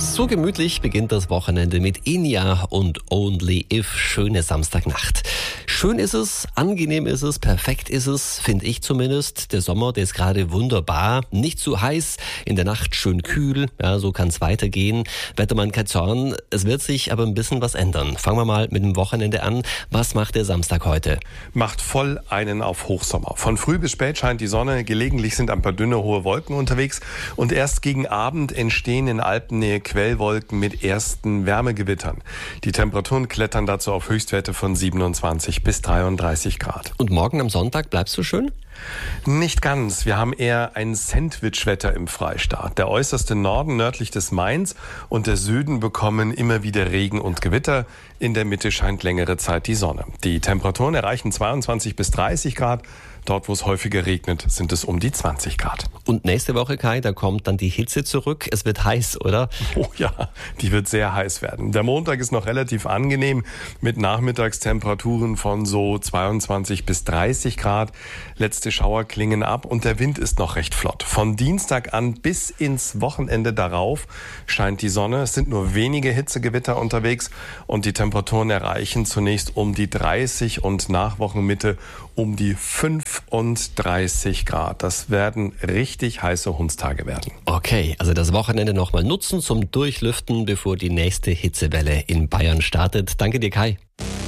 So gemütlich beginnt das Wochenende mit Enya und Only If. Schöne Samstagnacht. Schön ist es, angenehm ist es, perfekt ist es, finde ich zumindest. Der Sommer, der ist gerade wunderbar. Nicht zu heiß, in der Nacht schön kühl. Ja, so kann es weitergehen. Wettermann kein Zorn. Es wird sich aber ein bisschen was ändern. Fangen wir mal mit dem Wochenende an. Was macht der Samstag heute? Macht voll einen auf Hochsommer. Von früh bis spät scheint die Sonne. Gelegentlich sind ein paar dünne, hohe Wolken unterwegs. Und erst gegen Abend entstehen in Alpennähe Quellwolken mit ersten Wärmegewittern. Die Temperaturen klettern dazu auf Höchstwerte von 27 bis 33 Grad. Und morgen am Sonntag bleibst du schön? Nicht ganz. Wir haben eher ein Sandwich-Wetter im Freistaat. Der äußerste Norden nördlich des Mains und der Süden bekommen immer wieder Regen und Gewitter. In der Mitte scheint längere Zeit die Sonne. Die Temperaturen erreichen 22 bis 30 Grad. Dort, wo es häufiger regnet, sind es um die 20 Grad. Und nächste Woche, Kai, da kommt dann die Hitze zurück. Es wird heiß, oder? Oh ja, die wird sehr heiß werden. Der Montag ist noch relativ angenehm mit Nachmittagstemperaturen von so 22 bis 30 Grad. Letzte Schauer klingen ab und der Wind ist noch recht flott. Von Dienstag an bis ins Wochenende darauf scheint die Sonne. Es sind nur wenige Hitzegewitter unterwegs und die Temperaturen erreichen zunächst um die 30 und nach Wochenmitte um die 35 Grad. Das werden richtig heiße Hundstage werden. Okay, also das Wochenende nochmal nutzen zum Durchlüften, bevor die nächste Hitzewelle in Bayern startet. Danke dir, Kai.